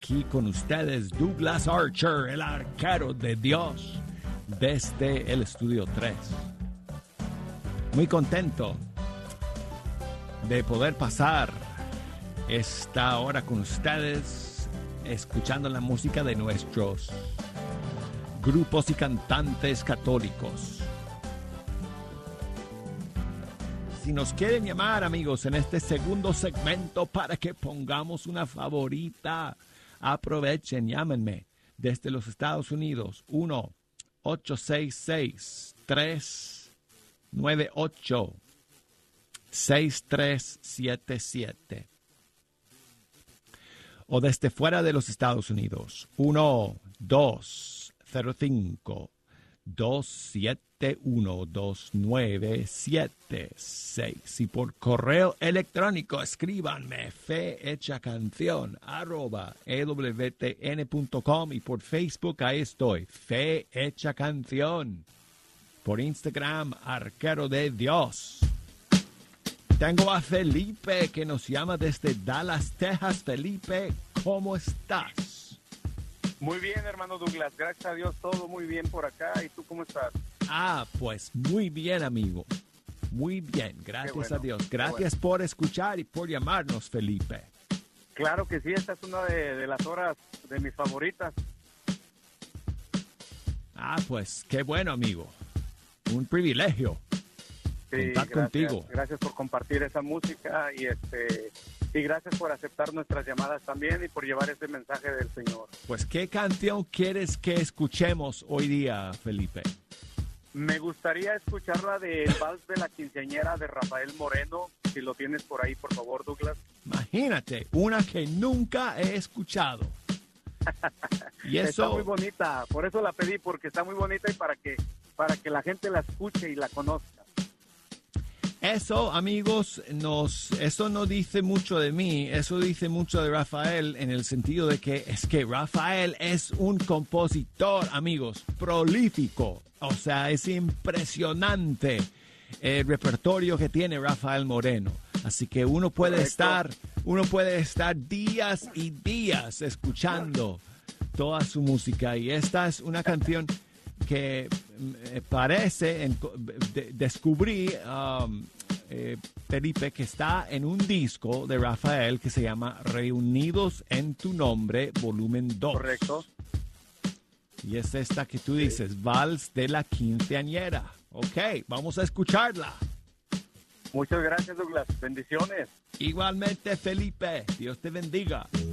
aquí con ustedes Douglas Archer, el arquero de Dios, desde el Estudio 3. Muy contento de poder pasar esta hora con ustedes, escuchando la música de nuestros grupos y cantantes católicos. Si nos quieren llamar, amigos, en este segundo segmento para que pongamos una favorita, aprovechen, llámenme desde los Estados Unidos, 1-866-398-6377. O desde fuera de los Estados Unidos, 1-205-271-2976. Y por correo electrónico, escríbanme fehechacanción@ewtn.com, y por Facebook, ahí estoy, Fe Hecha Canción. Por Instagram, Arquero de Dios. Tengo a Felipe que nos llama desde Dallas, Texas. Felipe, ¿cómo estás? Muy bien, hermano Douglas. Gracias a Dios, todo muy bien por acá. ¿Y tú cómo estás? Pues muy bien, amigo. Muy bien, gracias a Dios. Gracias por escuchar y por llamarnos, Felipe. Claro que sí, esta es una de las horas de mis favoritas. Pues qué bueno, amigo. Un privilegio. Sí, contar contigo. Gracias por compartir esa música y gracias por aceptar nuestras llamadas también y por llevar este mensaje del Señor. Pues, ¿qué canción quieres que escuchemos hoy día, Felipe? Me gustaría escuchar la del Vals de la Quinceañera de Rafael Moreno, si lo tienes por ahí, por favor, Douglas. Imagínate, una que nunca he escuchado. Y eso está muy bonita, por eso la pedí, porque está muy bonita y para que la gente la escuche y la conozca. Eso, amigos, eso no dice mucho de mí, eso dice mucho de Rafael, en el sentido de que Rafael es un compositor, amigos, prolífico. O sea, es impresionante el repertorio que tiene Rafael Moreno. Así que uno puede estar días y días escuchando toda su música. Y esta es una canción que descubrí, Felipe, que está en un disco de Rafael que se llama Reunidos en tu Nombre, volumen 2. Correcto. Y es esta que tú dices, Vals de la Quinceañera. Ok, vamos a escucharla. Muchas gracias, Douglas. Bendiciones. Igualmente, Felipe. Dios te bendiga.